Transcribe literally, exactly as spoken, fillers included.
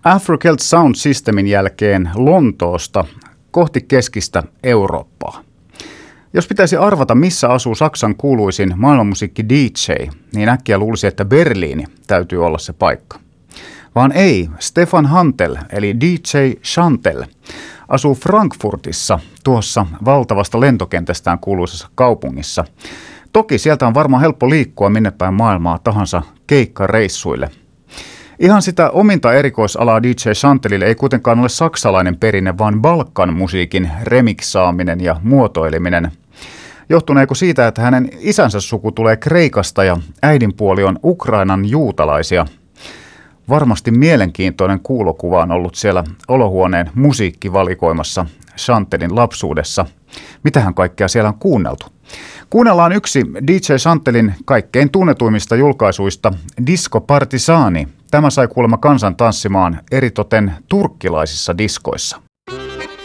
Afro-Celt Sound Systemin jälkeen Lontoosta kohti keskistä Eurooppaa. Jos pitäisi arvata, missä asuu Saksan kuuluisin maailmanmusiikki D J, niin äkkiä luulisi, että Berliini täytyy olla se paikka. Vaan ei, Stefan Hantel, eli D J Chantel, asuu Frankfurtissa, tuossa valtavasta lentokentästään kuuluisessa kaupungissa. Toki sieltä on varmaan helppo liikkua minne päin maailmaa tahansa keikkareissuille. Ihan sitä ominta erikoisalaa D J Chantelille ei kuitenkaan ole saksalainen perinne, vaan Balkan musiikin remiksaaminen ja muotoileminen. Johtuneeko siitä, että hänen isänsä suku tulee Kreikasta ja äidinpuoli on Ukrainan juutalaisia? Varmasti mielenkiintoinen kuulokuva on ollut siellä olohuoneen musiikkivalikoimassa Chantelin lapsuudessa. Mitähän kaikkea siellä on kuunneltu? Kuunnellaan yksi D J Chantelin kaikkein tunnetuimmista julkaisuista, Disco Partisani. Tämä sai kuulemma kansan tanssimaan eritoten turkkilaisissa diskoissa.